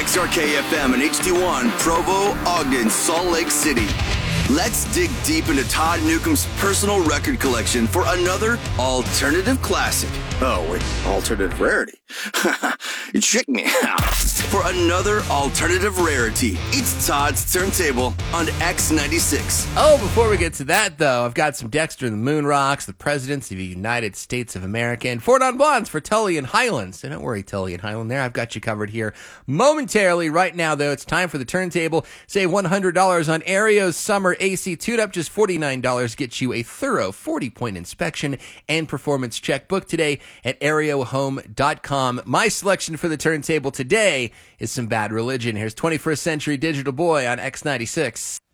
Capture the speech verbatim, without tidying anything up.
X R K F M and H D one, Provo, Ogden, Salt Lake City. Let's dig deep into Todd Newcomb's personal record collection for another alternative classic. Oh, wait, alternative rarity. You tricked me. For another alternative rarity, it's Todd's Turntable on X ninety-six. Oh, before we get to that, though, I've got some Dexter and the Moon Rocks, the Presidents of the United States of America, and Four Non Blondes for Tully and Highland. So don't worry, Tully and Highland there. I've got you covered here momentarily. Right now, though, it's time for the Turntable. Save one hundred dollars on Aereo's Summer A C Tune-Up. Just forty-nine dollars gets you a thorough forty-point inspection and performance check. Book today at aereo home dot com. My selection for the Turntable today is some Bad Religion. Here's twenty-first Century Digital Boy on X ninety-six.